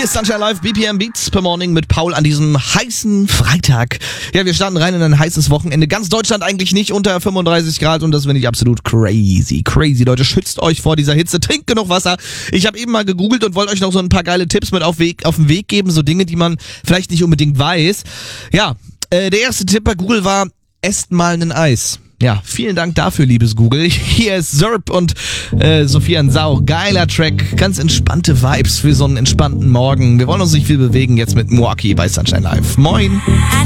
Hier ist Sunshine Live, BPM Beats per Morning mit Paul an diesem heißen Freitag. Ja, wir starten rein in ein heißes Wochenende. Ganz Deutschland eigentlich nicht unter 35 Grad und das finde ich absolut crazy. Crazy, Leute, schützt euch vor dieser Hitze, trinkt genug Wasser. Ich habe eben mal gegoogelt und wollte euch noch so ein paar geile Tipps mit auf den Weg geben, so Dinge, die man vielleicht nicht unbedingt weiß. Ja, der erste Tipp bei Google war, esst mal ein Eis. Ja, vielen Dank dafür, liebes Google. Hier ist Zerb und Sophia Sau. Geiler Track, ganz entspannte Vibes für so einen entspannten Morgen. Wir wollen uns nicht viel bewegen jetzt mit Moaki bei Sunshine Live. Moin!